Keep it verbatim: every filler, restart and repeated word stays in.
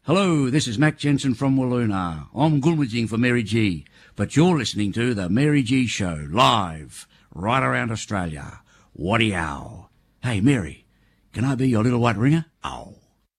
Hello, this is Mac Jensen from Walloona. I'm Gulmajing for Mary G, but you're listening to The Mary G Show, live, right around Australia. Waddy-ow. Hey, Mary, can I be your little white ringer? Ow.